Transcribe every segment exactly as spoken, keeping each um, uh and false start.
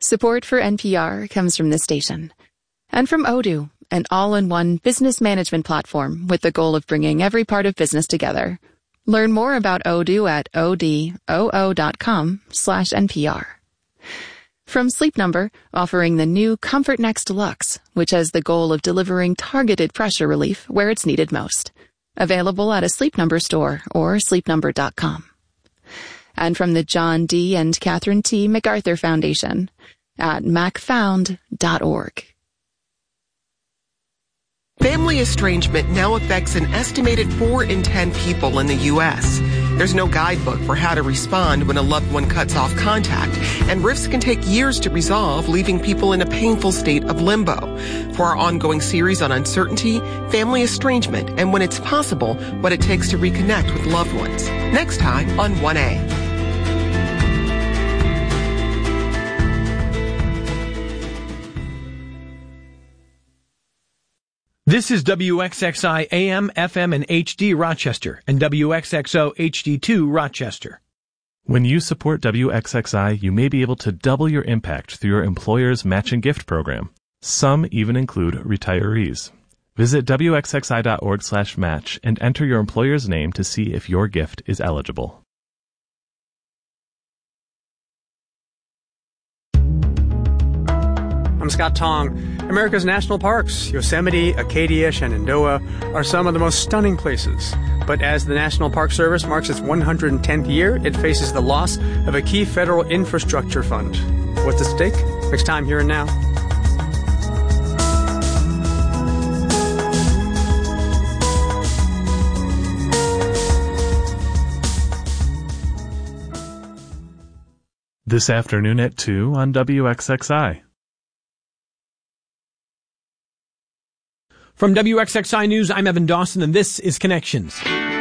Support for N P R comes from this station. And from Odoo, an all-in-one business management platform with the goal of bringing every part of business together. Learn more about Odoo at odoo.com slash NPR. From Sleep Number, offering the new Comfort Next Deluxe, which has the goal of delivering targeted pressure relief where it's needed most. Available at a Sleep Number store or sleep number dot com. And from the John D. and Catherine T. MacArthur Foundation at mac found dot org. Family estrangement now affects an estimated four in ten people in the U S There's no guidebook for how to respond when a loved one cuts off contact, and rifts can take years to resolve, leaving people in a painful state of limbo. For our ongoing series on uncertainty, family estrangement, and when it's possible, what it takes to reconnect with loved ones. Next time on one A. This is W X X I A M, F M, and H D Rochester, and W X X O H D two Rochester. When you support W X X I, you may be able to double your impact through your employer's match and gift program. Some even include retirees. Visit W X X I dot org slash match and enter your employer's name to see if your gift is eligible. I'm Scott Tong. America's national parks, Yosemite, Acadia, Shenandoah, are some of the most stunning places. But as the National Park Service marks its one hundred tenth year, it faces the loss of a key federal infrastructure fund. What's at stake? Next time, Here and Now. This afternoon at two on W X X I. From W X X I News, I'm Evan Dawson, and this is Connections.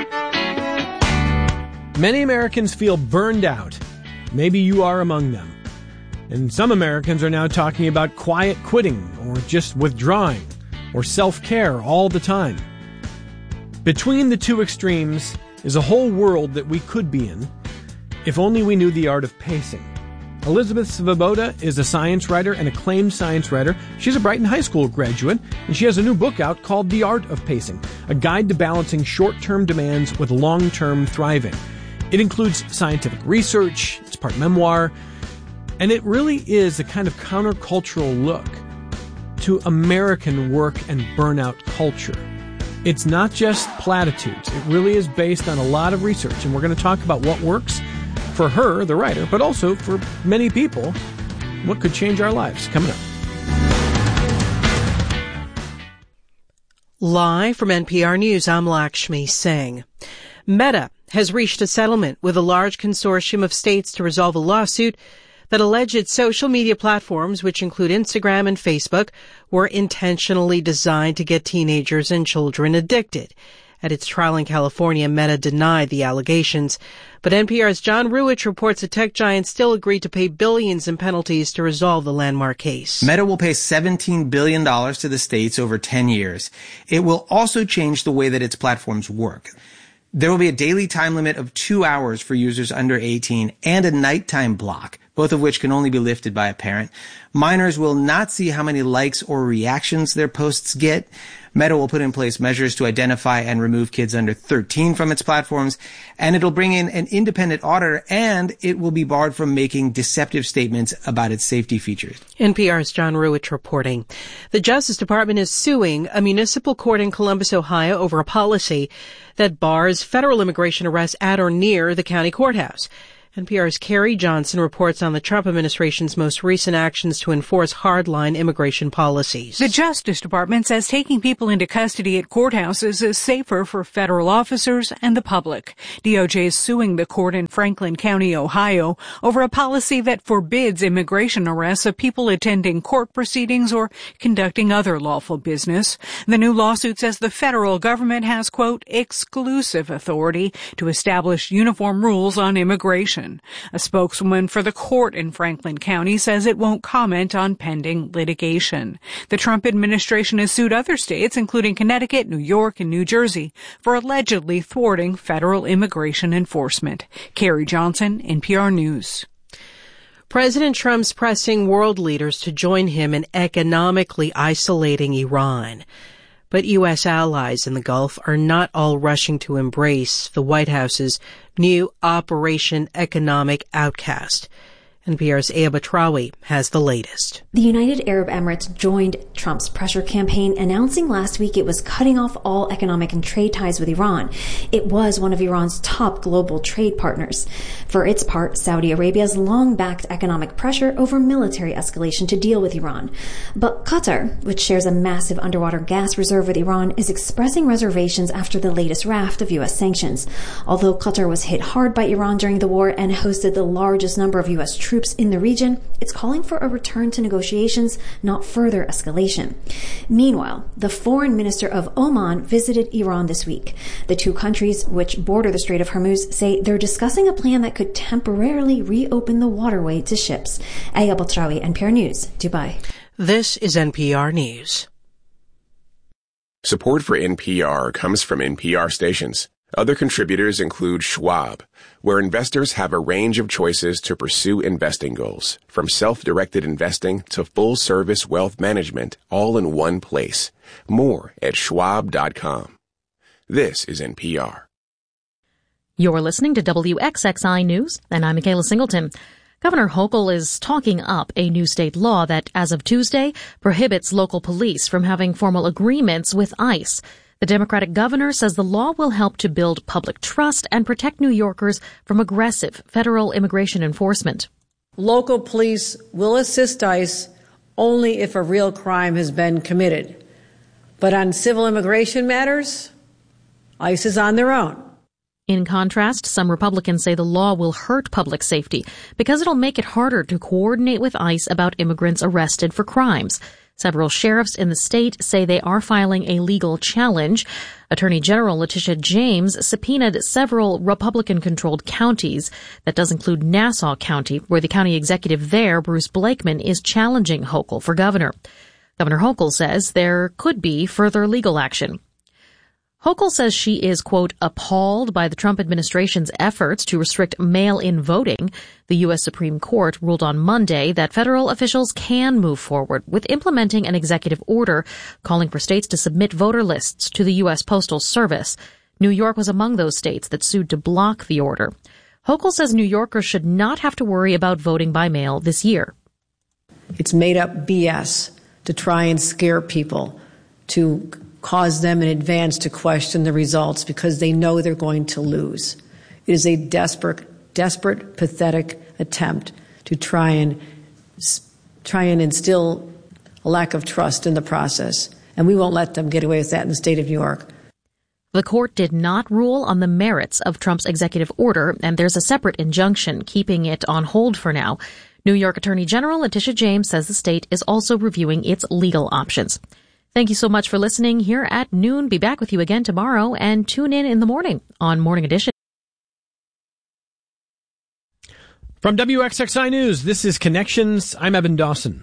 Many Americans feel burned out. Maybe you are among them. And some Americans are now talking about quiet quitting, or just withdrawing, or self-care all the time. Between the two extremes is a whole world that we could be in, if only we knew the art of pacing. Elizabeth Svoboda is a science writer, an acclaimed science writer. She's a Brighton High School graduate, and she has a new book out called The Art of Pacing, a guide to balancing short-term demands with long-term thriving. It includes scientific research, it's part memoir, and it really is a kind of countercultural look to American work and burnout culture. It's not just platitudes. It really is based on a lot of research, and we're going to talk about what works for her, the writer, but also for many people, what could change our lives. Coming up. Live from N P R News, I'm Lakshmi Singh. Meta has reached a settlement with a large consortium of states to resolve a lawsuit that alleged its social media platforms, which include Instagram and Facebook, were intentionally designed to get teenagers and children addicted. At its trial in California, Meta denied the allegations. But N P R's John Ruwitch reports the tech giant still agreed to pay billions in penalties to resolve the landmark case. Meta will pay seventeen billion dollars to the states over ten years. It will also change the way that its platforms work. There will be a daily time limit of two hours for users under eighteen and a nighttime block, both of which can only be lifted by a parent. Minors will not see how many likes or reactions their posts get. Meta will put in place measures to identify and remove kids under thirteen from its platforms, and it'll bring in an independent auditor, and it will be barred from making deceptive statements about its safety features. N P R's John Ruwitch reporting. The Justice Department is suing a municipal court in Columbus, Ohio, over a policy that bars federal immigration arrests at or near the county courthouse. N P R's Carrie Johnson reports on the Trump administration's most recent actions to enforce hardline immigration policies. The Justice Department says taking people into custody at courthouses is safer for federal officers and the public. D O J is suing the court in Franklin County, Ohio, over a policy that forbids immigration arrests of people attending court proceedings or conducting other lawful business. The new lawsuit says the federal government has, quote, exclusive authority to establish uniform rules on immigration. A spokeswoman for the court in Franklin County says it won't comment on pending litigation. The Trump administration has sued other states, including Connecticut, New York, and New Jersey, for allegedly thwarting federal immigration enforcement. Carrie Johnson, N P R News. President Trump's pressing world leaders to join him in economically isolating Iran. But U S allies in the Gulf are not all rushing to embrace the White House's new Operation Economic Outcast. N P R's Aya Batrawi has the latest. The United Arab Emirates joined Trump's pressure campaign, announcing last week it was cutting off all economic and trade ties with Iran. It was one of Iran's top global trade partners. For its part, Saudi Arabia has long backed economic pressure over military escalation to deal with Iran. But Qatar, which shares a massive underwater gas reserve with Iran, is expressing reservations after the latest raft of U S sanctions. Although Qatar was hit hard by Iran during the war and hosted the largest number of U S troops in the region, it's calling for a return to negotiations, not further escalation. Meanwhile, the foreign minister of Oman visited Iran this week. The two countries, which border the Strait of Hormuz, say they're discussing a plan that could temporarily reopen the waterway to ships. Aya Batrawi, N P R News, Dubai. This is N P R News. Support for N P R comes from N P R stations. Other contributors include Schwab, where investors have a range of choices to pursue investing goals, from self-directed investing to full-service wealth management, all in one place. More at schwab dot com. This is N P R. You're listening to W X X I News, and I'm Michaela Singleton. Governor Hochul is talking up a new state law that, as of Tuesday, prohibits local police from having formal agreements with ICE. The Democratic governor says the law will help to build public trust and protect New Yorkers from aggressive federal immigration enforcement. Local police will assist ICE only if a real crime has been committed. But on civil immigration matters, ICE is on their own. In contrast, some Republicans say the law will hurt public safety because it'll make it harder to coordinate with ICE about immigrants arrested for crimes. Several sheriffs in the state say they are filing a legal challenge. Attorney General Letitia James subpoenaed several Republican-controlled counties. That does include Nassau County, where the county executive there, Bruce Blakeman, is challenging Hochul for governor. Governor Hochul says there could be further legal action. Hochul says she is, quote, appalled by the Trump administration's efforts to restrict mail-in voting. The U S Supreme Court ruled on Monday that federal officials can move forward with implementing an executive order calling for states to submit voter lists to the U S Postal Service. New York was among those states that sued to block the order. Hochul says New Yorkers should not have to worry about voting by mail this year. It's made up B S to try and scare people, to cause them in advance to question the results because they know they're going to lose. It is a desperate, desperate, pathetic attempt to try and try and instill a lack of trust in the process. And we won't let them get away with that in the state of New York. The court did not rule on the merits of Trump's executive order, and there's a separate injunction keeping it on hold for now. New York Attorney General Letitia James says the state is also reviewing its legal options. Thank you so much for listening here at noon. Be back with you again tomorrow, and tune in in the morning on Morning Edition. From W X X I News, this is Connections. I'm Evan Dawson.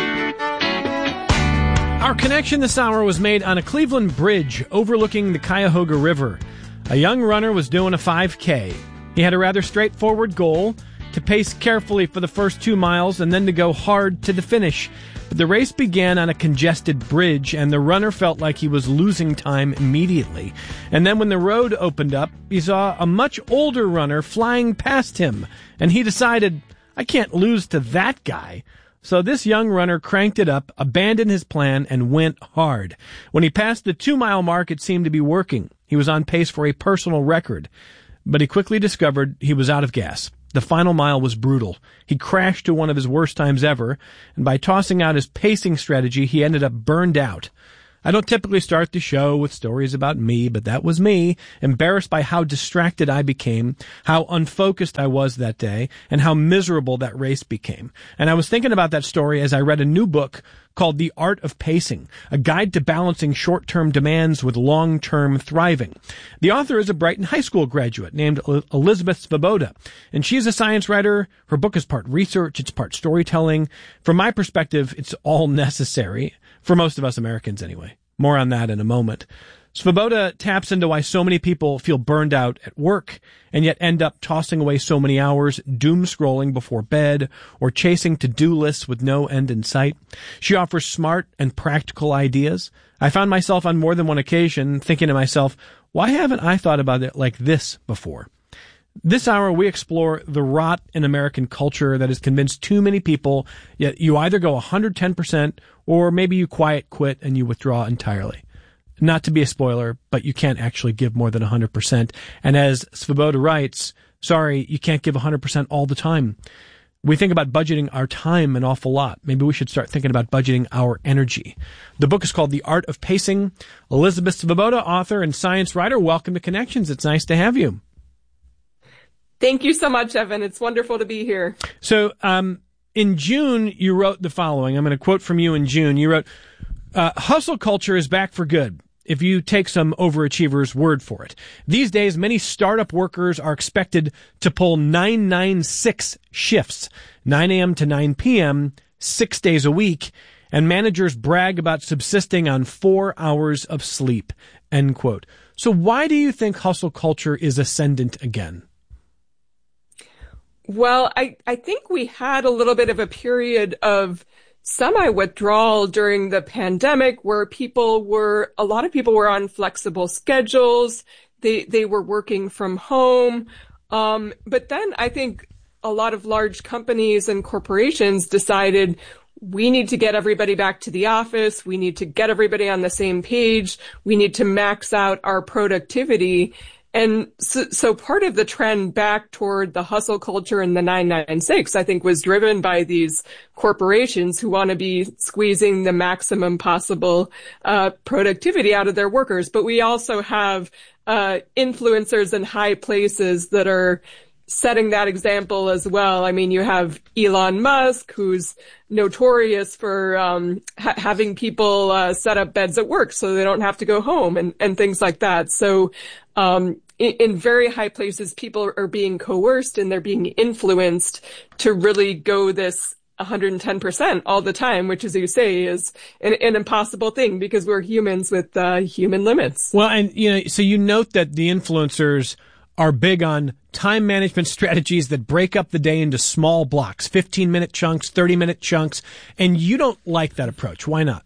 Our connection this hour was made on a Cleveland bridge overlooking the Cuyahoga River. A young runner was doing a five K. He had a rather straightforward goal: to pace carefully for the first two miles and then to go hard to the finish. But the race began on a congested bridge, and the runner felt like he was losing time immediately. And then when the road opened up, he saw a much older runner flying past him, and he decided, I can't lose to that guy. So this young runner cranked it up, abandoned his plan, and went hard. When he passed the two-mile mark, it seemed to be working. He was on pace for a personal record. But he quickly discovered he was out of gas. The final mile was brutal. He crashed to one of his worst times ever, and by tossing out his pacing strategy, he ended up burned out. I don't typically start the show with stories about me, but that was me, embarrassed by how distracted I became, how unfocused I was that day, and how miserable that race became. And I was thinking about that story as I read a new book called The Art of Pacing, a guide to balancing short-term demands with long-term thriving. The author is a Brighton High School graduate named Elizabeth Svoboda, and she's a science writer. Her book is part research, it's part storytelling. From my perspective, it's all necessary, for most of us Americans anyway. More on that in a moment. Svoboda taps into why so many people feel burned out at work and yet end up tossing away so many hours doom scrolling before bed or chasing to-do lists with no end in sight. She offers smart and practical ideas. I found myself on more than one occasion thinking to myself, why haven't I thought about it like this before? This hour, we explore the rot in American culture that has convinced too many people, yet you either go one hundred ten percent or maybe you quiet quit and you withdraw entirely. Not to be a spoiler, but you can't actually give more than one hundred percent. And as Svoboda writes, sorry, you can't give one hundred percent all the time. We think about budgeting our time an awful lot. Maybe we should start thinking about budgeting our energy. The book is called The Art of Pacing. Elizabeth Svoboda, author and science writer, welcome to Connections. It's nice to have you. Thank you so much, Evan. It's wonderful to be here. So, um, in June, you wrote the following. I'm going to quote from you in June. You wrote, uh, hustle culture is back for good, if you take some overachievers' word for it. These days, many startup workers are expected to pull nine nine six shifts, nine a.m. to nine p.m., six days a week, and managers brag about subsisting on four hours of sleep, end quote. So why do you think hustle culture is ascendant again? Well, I, I think we had a little bit of a period of semi-withdrawal during the pandemic where people were, a lot of people were on flexible schedules. They, they were working from home. Um, but then I think a lot of large companies and corporations decided we need to get everybody back to the office. We need to get everybody on the same page. We need to max out our productivity. And so, so part of the trend back toward the hustle culture and the nine nine six, I think, was driven by these corporations who want to be squeezing the maximum possible uh productivity out of their workers. But we also have uh influencers in high places that are setting that example as well. I mean, you have Elon Musk, who's notorious for um ha- having people uh set up beds at work so they don't have to go home and, and things like that. So um in, in very high places, people are being coerced and they're being influenced to really go this one hundred ten percent all the time, which, as you say, is an, an impossible thing because we're humans with uh, human limits. Well, and you know, so you note that the influencers are big on time management strategies that break up the day into small blocks, fifteen minute chunks, thirty minute chunks, and you don't like that approach. Why not?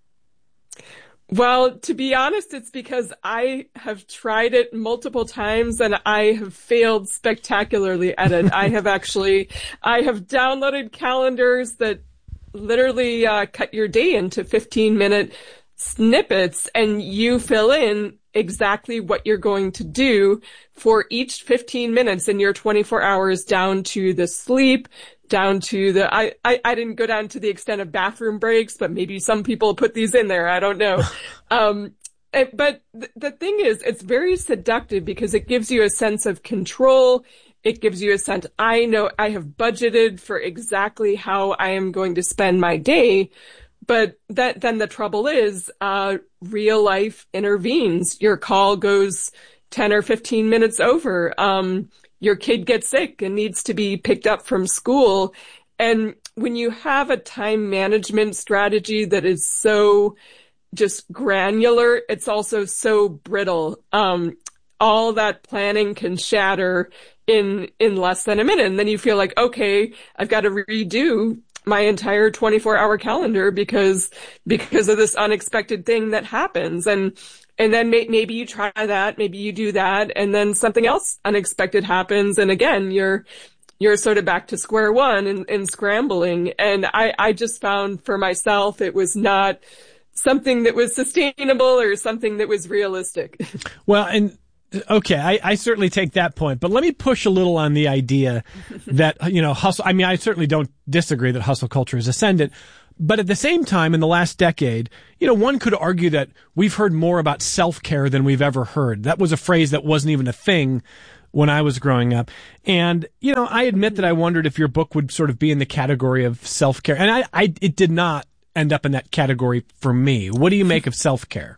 Well, to be honest, it's because I have tried it multiple times and I have failed spectacularly at it. I have actually, I have downloaded calendars that literally uh, cut your day into fifteen minute snippets and you fill in exactly what you're going to do for each fifteen minutes in your twenty-four hours, down to the sleep, down to the, I, I, I didn't go down to the extent of bathroom breaks, but maybe some people put these in there. I don't know. um, but th- the thing is, it's very seductive because it gives you a sense of control. It gives you a sense, I know I have budgeted for exactly how I am going to spend my day. But that, then the trouble is, uh, real life intervenes. Your call goes ten or fifteen minutes over. Um, your kid gets sick and needs to be picked up from school. And when you have a time management strategy that is so just granular, it's also so brittle. Um, all that planning can shatter in, in less than a minute. And then you feel like, okay, I've got to redo my entire twenty-four hour calendar because, because of this unexpected thing that happens. And, and then may, maybe you try that, maybe you do that, and then something else unexpected happens. And again, you're, you're sort of back to square one and, and scrambling. And I, I just found for myself, it was not something that was sustainable or something that was realistic. Well, and okay, I, I certainly take that point, but let me push a little on the idea that, you know, hustle, I mean, I certainly don't disagree that hustle culture is ascendant, but at the same time, in the last decade, you know, one could argue that we've heard more about self-care than we've ever heard. That was a phrase that wasn't even a thing when I was growing up. And, you know, I admit that I wondered if your book would sort of be in the category of self-care. And I, I it did not end up in that category for me. What do you make of self-care?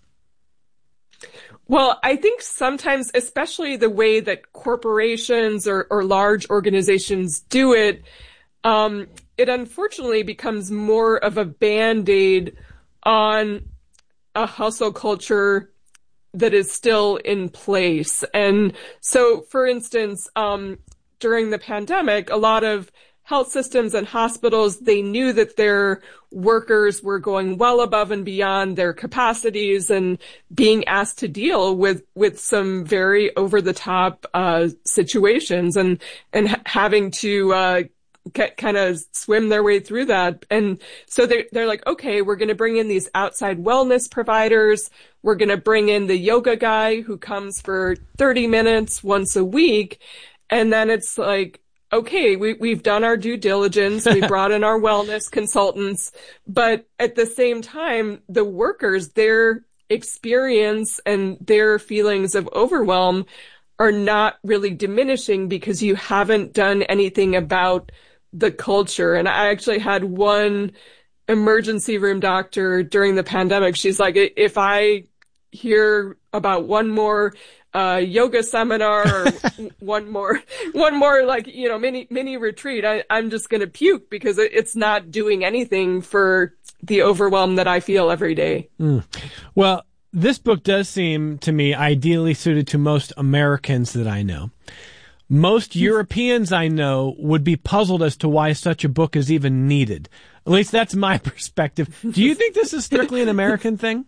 Well, I think sometimes, especially the way that corporations or, or large organizations do it, um, it unfortunately becomes more of a Band-Aid on a hustle culture that is still in place. And so, for instance, um, during the pandemic, a lot of health systems and hospitals, they knew that their workers were going well above and beyond their capacities and being asked to deal with, with some very over-the-top uh, situations and, and ha- having to uh, get, kind of swim their way through that. And so they're, they're like, okay, we're going to bring in these outside wellness providers. We're going to bring in the yoga guy who comes for thirty minutes once a week. And then it's like, okay, we, we've done our due diligence. We brought in our wellness consultants, but at the same time, the workers, their experience and their feelings of overwhelm are not really diminishing because you haven't done anything about the culture. And I actually had one emergency room doctor during the pandemic. She's like, if I hear about one more uh, yoga seminar or one more, one more like, you know, mini, mini retreat, I, I'm just going to puke because it, it's not doing anything for the overwhelm that I feel every day. Mm. Well, this book does seem to me ideally suited to most Americans that I know. Most Europeans I know would be puzzled as to why such a book is even needed. At least that's my perspective. Do you think this is strictly an American thing?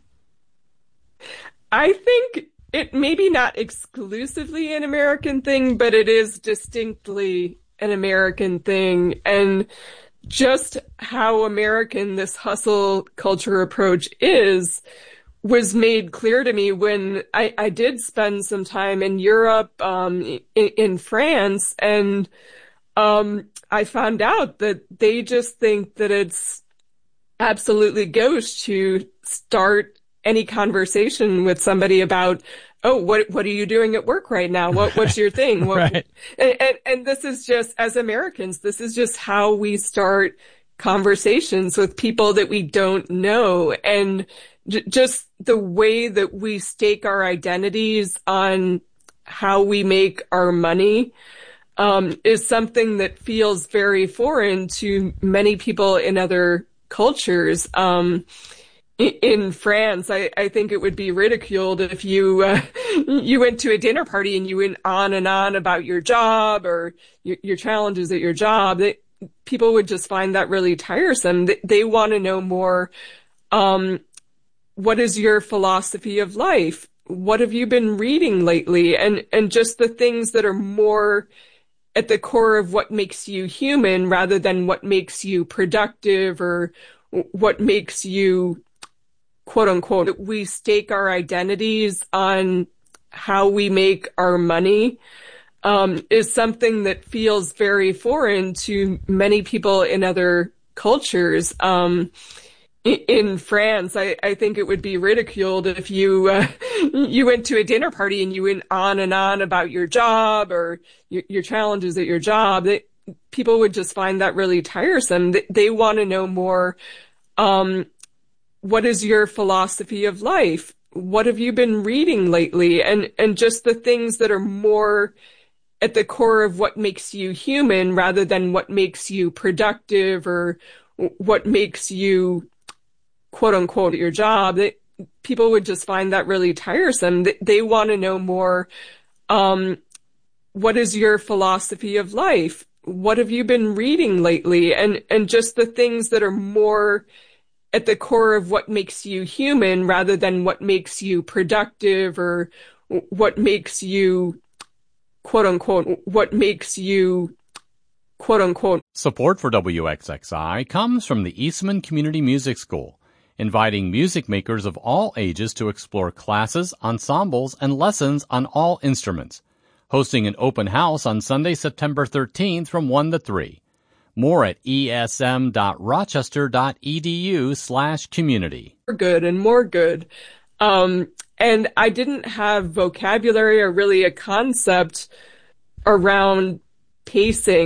I think it maybe not exclusively an American thing, but it is distinctly an American thing. And just how American this hustle culture approach is was made clear to me when I, I did spend some time in Europe, um, in, in France, and um, I found out that they just think that it's absolutely gauche to start any conversation with somebody about, oh, what what are you doing at work right now? What what's your thing? What, right. and, and and this is just, as Americans, this is just how we start conversations with people that we don't know, and j- just the way that we stake our identities on how we make our money um, is something that feels very foreign to many people in other cultures. Um, In France, I, I think it would be ridiculed if you uh, you went to a dinner party and you went on and on about your job or your, your challenges at your job. They, people would just find that really tiresome. They, they want to know more. Um, what is your philosophy of life? What have you been reading lately? And and just the things that are more at the core of what makes you human rather than what makes you productive or what makes you, quote unquote, we stake our identities on how we make our money um, is something that feels very foreign to many people in other cultures. Um, in France, I, I think it would be ridiculed if you uh, you went to a dinner party and you went on and on about your job or your, your challenges at your job. They, people would just find that really tiresome. They, they want to know more. Um, what is your philosophy of life? What have you been reading lately? And and just the things that are more at the core of what makes you human rather than what makes you productive or what makes you, quote unquote, your job. They, people would just find that really tiresome. They, they want to know more. Um, what is your philosophy of life? What have you been reading lately? And and just the things that are more at the core of what makes you human rather than what makes you productive or what makes you, quote unquote, what makes you, quote unquote. Support for W X X I comes from the Eastman Community Music School, inviting music makers of all ages to explore classes, ensembles, and lessons on all instruments. Hosting an open house on Sunday, September thirteenth from one to three. More at esm.rochester.edu slash community. More good and more good. Um, and I didn't have vocabulary or really a concept around pacing.